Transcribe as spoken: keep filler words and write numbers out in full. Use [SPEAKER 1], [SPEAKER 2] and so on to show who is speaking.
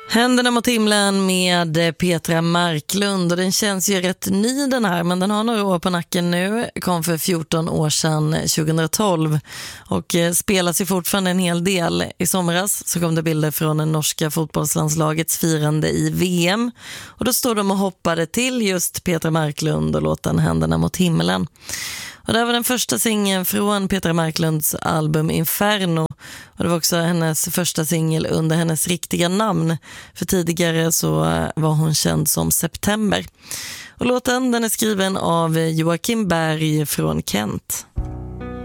[SPEAKER 1] Händerna mot himlen med Petra Marklund, och den känns ju rätt ny den här, men den har några år på nacken nu, kom för fjorton år sedan tjugohundratolv och spelas ju fortfarande en hel del. I somras så kom det bilder från den norska fotbollslandslagets firande i V M, och då står de och hoppade till just Petra Marklund och låten Händerna mot himlen. Och det var den första singeln från Petra Marklunds album Inferno, och det var också hennes första singel under hennes riktiga namn, för tidigare så var hon känd som September. Och låten den är skriven av Joakim Berg från Kent.